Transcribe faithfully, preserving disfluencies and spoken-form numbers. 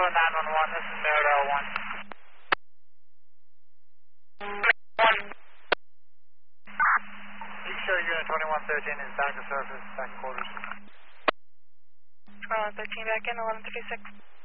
nine one one, this is Merritt L one. one. You show unit twenty-one thirteen is back to surface, back quarters. twenty-one thirteen back in, eleven thirty-six.